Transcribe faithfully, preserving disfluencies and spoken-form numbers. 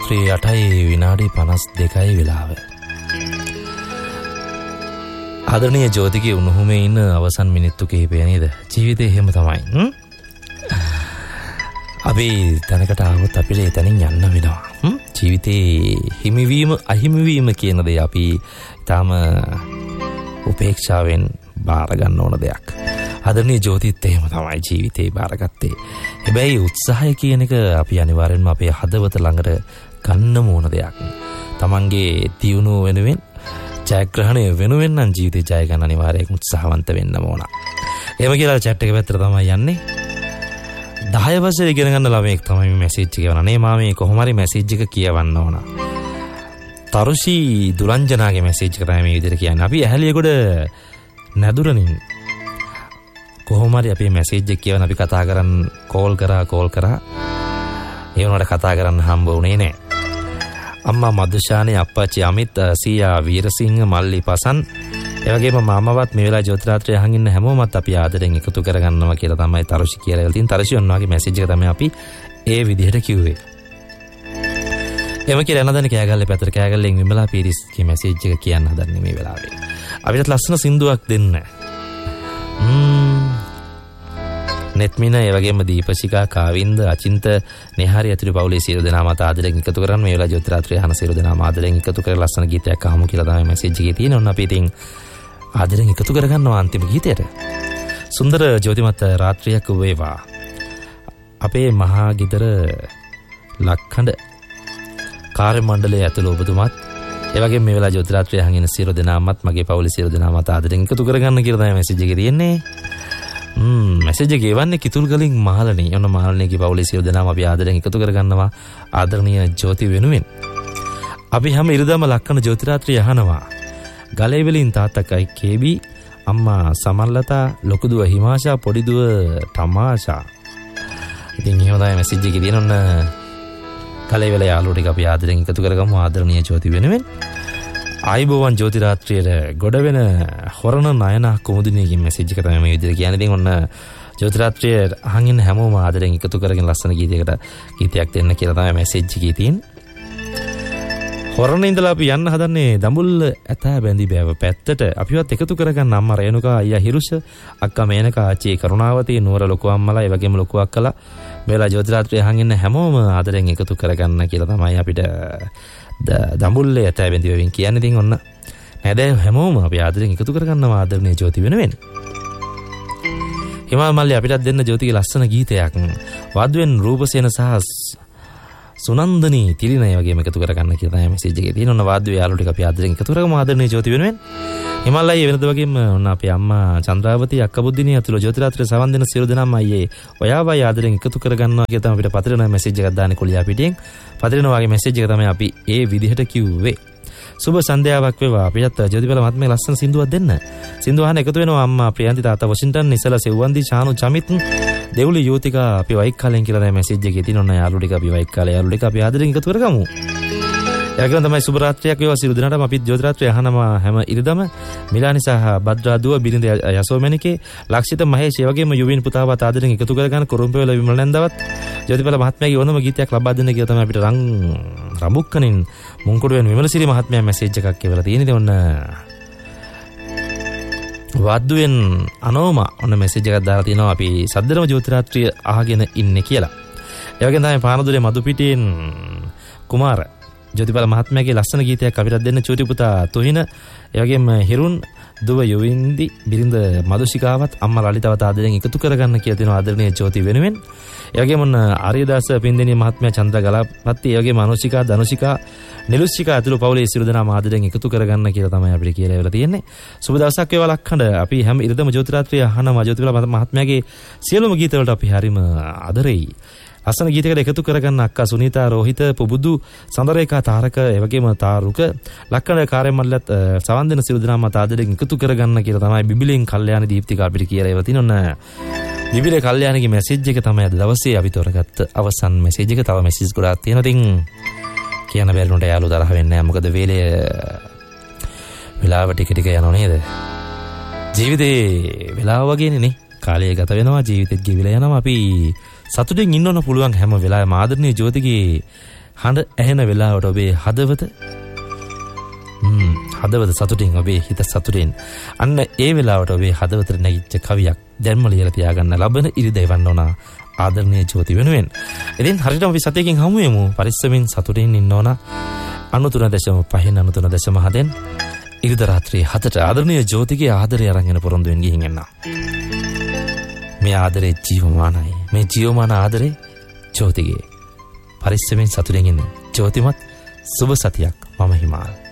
රාත්‍රී අටයි විනාඩි පනස් දෙකයි වෙලාව. ආදරණීය ජෝතිගේ උණුහුමේ ඉන්න අවසන් මිනිත්තු කිහිපය නේද? ජීවිතේ එහෙම තමයි. අපි තැනකට ආවොත් අපිට එතනින් යන්න වෙනවා. ජීවිතේ හිමිවීම අහිමිවීම කියන දේ අපි තාම උපේක්ෂාවෙන් බාර ගන්න ඕන දෙයක්. ආදරණීය ජෝතිත් එහෙම තමයි ජීවිතේ බාරගත්තේ. හැබැයි උත්සාහය කියන එක අපි අනිවාර්යෙන්ම අපේ හදවත ළඟට ගන්න ඕන දෙයක්. තමන්ගේ දියුණුව වෙනුවෙන් ජයග්‍රහණය වෙනුවෙන් නම් ජීවිතේ ජය ගන්න අනිවාර්යයෙන් උත්සාහවන්ත වෙන්න ඕන. එහෙම කියලා chat එක පැත්තට තමයි යන්නේ. දහය වසරේ ඉගෙන ගන්න ළමයෙක් තමයි මේ මැසේජ් එක කියවන. නේ මම මේ කොහොම හරි මැසේජ් එක කියවන්න ඕන. තරුෂි දුරංජනාගේ මැසේජ් එක තමයි මේ විදිහට කියන්නේ. අපි ඇහැලියගොඩ නැදුරනින් කොහොම හරි අපේ මැසේජ් එක කියවන අපි කතා කරන් කෝල් කරා කෝල් කරා ඒ වුණාට කතා කරන්න හම්බ වුණේ නැහැ. අම්මා මදුෂානේ අප්පච්චි අමිත් සීයා වීරසිංහ මල්ලි පසන් ඒ වගේම මාමවත් මේ වෙලාවේ ජෝතිරාත්‍රය අහන් ඉන්න හැමෝමත් අපි ආදරෙන් එකතු කරගන්නවා කියලා තමයි තරුෂි කියලා ඉවල තියෙන. තරුෂි ඔන්නවාගේ මැසේජ් එක තමයි අපි ඒ විදිහට කිව්වේ. එම කියලා නදන කෑගල්ලේ පැතර කෑගල්ලෙන් විමලා පීරිස්ගේ මැසේජ් එක කියන්න හදන්නේ මේ වෙලාවේ. අපිට ලස්සන සින්දුවක් දෙන්න. ම්ම් නෙත්මින ඒ වගේම දීපශිකා කාවින්ද අචින්ත නෙහාරි ඇතුළු පවුලේ සියලු දෙනාම ආදරෙන් එකතු කරන් මේ වෙලාවේ ජෝතිරාත්‍රය අහන සියලු දෙනාම ආදරෙන් එකතු කරලා ලස්සන ගීතයක් අහමු කියලා තමයි මැසේජ් එකේ තියෙන. ඔන්න අපි ඉතින් ආදරෙන් එකතු කරගන්නවා අන්තිම ගීතයට. සුන්දර ජෝතිමත් රාත්‍රියක් වේවා. අපේ මහා ගෙදර ලක්හඬ කාර්ය මණ්ඩලයේ ඇතුළු ඔබතුමාත් ඒ වගේම මේ වෙලාවේ ජෝතිරාත්‍රය අහන් ඉන්න සියලු දෙනාමත් මගේ පවුලේ සියලු දෙනාමත් ආදරෙන් එකතු කරගන්න කියලා තමයි මැසේජ් එකේ තියෙන්නේ. ම්ම් මැසේජ් එක ගෙවන්නේ කිතුල්ගලින් මහලණී. ඔන්න මහලණීගේ පවුලේ සියලු දෙනාම අපි ආදරෙන් එකතු කරගන්නවා ආදරණීය ජෝති වෙනුවෙන්. අපි හැම ඉරිදාම ලක්කන ජෝතිරාත්‍රය අහනවා. ගලේ වලින් තාත්තකයි කේබි අම්මා සමල්ලතා ලොකු දුව හිමාෂා පොඩි දුව තමාෂා. ඉතින් එහෙම තමයි මැසේජ් එකේ තියෙන. ඔන්න ගලේ වල යාළුවෝ ටික අපි ආදරෙන් එකතු කරගමු ආදරණීය ජෝති වෙනුවෙන්. ආයිබෝවන් ජෝතිරාත්‍රියේ ගොඩ වෙන හොරණ නයනා කුමුදිනීගේ මැසේජ් එක තමයි මේ විදිහට කියන්නේ. ඉතින් ඔන්න ජෝතිරාත්‍රියේ අහන් ඉන්න හැමෝම ආදරෙන් එකතු කරගෙන ලස්සන ගීතයකට ගීතයක් දෙන්න කියලා තමයි මැසේජ් එකේ තියෙන්නේ. හොරණ ඉඳලා අපි යන්න හදන්නේ දඹුල්ල ඇතා බැඳි බෑව පැත්තට. අපිවත් එකතු කරගන්න අම්මා රේණුකා අයියා හිරුෂ අක්කා මේනකා ආච්චි කරුණාවතී නුවර ලොකු අම්මලා ඒ වගේම ලොකු අක්කලා මේලා ජෝතිරාත්‍රියේ අහන් ඉන්න හැමෝම ආදරෙන් එකතු කරගන්න කියලා තමයි අපිට දඹුල්ලේ ඇතා බැඳි බෑවෙන් කියන්නේ. ඉතින් ඔන්න නේද හැමෝම අපි ආදරෙන් එකතු කරගන්නවා ආදරණීය ජෝති වෙනුවෙන්. හිමාල් මල්ලි අපිටත් දෙන්න ජෝතිගේ ලස්සන ගීතයක්. වාද්වෙන් රූපසේන සහ සුනන්දනී තිරිනය වගේම එකතු කරගන්න කියලා තමයි මැසේජ් එකේ තියෙන. ඔන්න වාද්‍ය යාළුවෝ ටික අපි ආදරෙන් එකතු කරගමු ආදරණීය ජෝති වෙනුවෙන්. හිමාල් අයියේ වෙනද වගේම ඔන්න අපේ අම්මා චන්ද්‍රාවතී අක්ක බුද්ධිනී ඇතුළු ජෝතිරාත්‍රියේ සවන් දෙන සියලු දෙනාම අයියේ ඔයාවයි ආදරෙන් එකතු කරගන්නවා කියලා තමයි අපිට පතරින මැසේජ් එකක් දාන්නේ කොලියා පිටියෙන්. පතරින වගේ මැසේජ් එක තමයි අපි ඒ විදිහට කිව්වේ. සුබ සන්ධ්‍යාවක් වේවා. අපිට ජෝතිබල මහත්මයා ලස්සන සින්දුවක් දෙන්න. සින්දුව අහන්න එකතු වෙනවා අම්මා ප්‍රියන්ති තාත්තා වොෂින්ටන් ඉසලා සෙව්වන්දි ශානු චමිත් දෙවුලි යෝතිකා අපි වයික් කාලෙන් කියලා තමයි මැසේජ් එකේ තියෙන. ඔන්න යාළුවෝ ටික අපි වයික් කාලේ යාළුවෝ ටික අපි ආදරෙන් එකතු කරගමු. ඒකෙන් තමයි සුබ රාත්‍රියක් වේවා සියලු දෙනාටම. අපි ජෝතිරාත්‍රිය අහනවා හැම ඉරිදම මිලානි සහ භද්‍රා දුව බිරිඳ යසෝමැනිකේ ලක්ෂිත මහේෂ් ඒ වගේම යුවින් පුතාවත් ආදරෙන් එකතු කරගන්න කුරුම්පේවල විමල නැන්දවත් ජෝතිබල මහත්මයාගේ වොනම ගීතයක් ලබා දෙන්න කියලා තමයි අපිට රං රඹුක්කනින් මුංකුඩුවෙන් විමලසිරි මහත්මයා මැසේජ් එකක් කියලා තියෙන. ඉතින් ඔන්න වාද්දුවෙන් අනෝමා ඔන්න මැසේජ් එකක් දාලා තිනවා අපි සද්දරම ජෝතිරාත්‍රිය අහගෙන ඉන්නේ කියලා. ඒ වගේම තමයි පානදුරේ මදුපිටියෙන් කුමාර ජෝතිබල මහත්මයාගේ ලස්සන ගීතයක් අපිට දෙන්න චූටි පුතා තුහින ඒ වගේම හිරුන් දුව යුවින්දි බිරිඳ මදුෂිකාවත් අම්මා ලලිතවත් ආදරෙන් එකතු කරගන්න කියලා දෙනවා ආදරණීය ජෝති වෙනුවෙන්. ඒ වගේම ඔන්න ආර්යදාස පින්දෙනී මහත්මයා චන්ද්‍ර ගලපත්ති ඒ වගේම අනුෂිකා ධනුෂිකා නිලුෂිකා ඇතුළු පවුලේ සියලු දෙනාම ආදරෙන් එකතු කරගන්න කියලා තමයි අපිට කියලා ඉවලා තියෙන්නේ. සුබ දවසක් වේවා ලක්හඬ. අපි හැම ඉරිදම ජෝතිරාත්‍රිය අහනවා ජෝතිබල මහත්මයාගේ සියලුම ගීත වලට අපි හරිම ආදරෙයි. ලස්සන ගීතයකට එකතු කරගන්න අක්කා සුනීතා රෝහිත පුබුදු සඳරේකා තාරක ඒ වගේම තාරුක ලක්කන කාර්ය මණ්ඩලත් සවන් දෙන සියලු දෙනාම ආදරෙන් එකතු කරගන්න කියලා තමයි බිබිලෙන් කල්යාණ දීප්තික අපිට කියලා ඒවා තියෙන. ඔන්න බිබිලේ කල්යාණගේ මැසේජ් එක තමයි අද දවසේ අපි තෝරගත්ත අවසන් මැසේජ් එක. තව මැසේජ් ගොඩාක් තියෙනවා. ඉතින් කියන බැලුනට යාළුවෝ තරහ වෙන්නේ නැහැ. මොකද වේලේ වෙලාව ටික ටික යනවා නේද? ජීවිතේ වෙලාව වගේනේ නේ. කාලය ගත වෙනවා ජීවිතෙත් ගෙවිලා යනවා. අපි සතුටින් ඉන්න ඕන පුළුවන් හැම වෙලාවෙම ආදරණීය ජෝතිගේ හඬ ඇහෙන වෙලාවට ඔබේ හදවත හ්ම් හදවත සතුටින් ඔබේ හිත සතුටින් අන්න ඒ වෙලාවට ඔබේ හදවතට නැගිච්ච කවියක් දැන්ම ලියලා තියාගන්න ලබන ඉරිදැවන්න ඕන ආදරණීය ජෝති වෙනුවෙන්. ඉතින් හරියටම අපි සතියකින් හමු වෙමු. පරිස්සමින් සතුටින් ඉන්න ඕන. අනුතුන දශම පහෙන් අනුතුන දශම හතෙන් ඉරිදා රාත්‍රියේ හතට ආදරණීය ජෝතිගේ ආදරය අරන් එන පොරොන්දු වෙන ගිහින් එන්න. මේ ආදරේ ජීවමානයි. මේ ජීවමාන ආදරේ ජෝතිගේ. පරිස්සමින් සතුටින් ඉන්න. ජෝතිමත් සුබ සතියක් මම හිමාල්.